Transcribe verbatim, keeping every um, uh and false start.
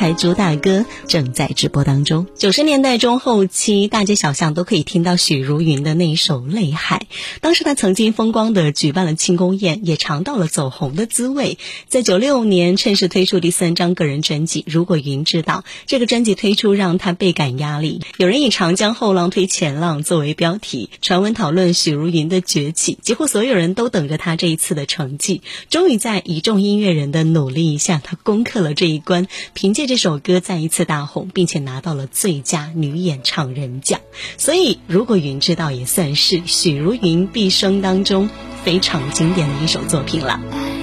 台主打歌正在直播当中。九十年代中后期，大街小巷都可以听到许茹芸的那一首《泪海》。当时她曾经风光地举办了庆功宴，也尝到了走红的滋味。在九六年趁势推出第三张个人专辑《如果云知道》，这个专辑推出让她倍感压力。有人以长江后浪推前浪作为标题，传闻讨论许茹芸的崛起，几乎所有人都等着她这一次的成绩。终于在一众音乐人的努力下，她攻克了这一关，凭借这首歌再一次大红，并且拿到了最佳女演唱人奖。所以如果云知道也算是许茹芸毕生当中非常经典的一首作品了。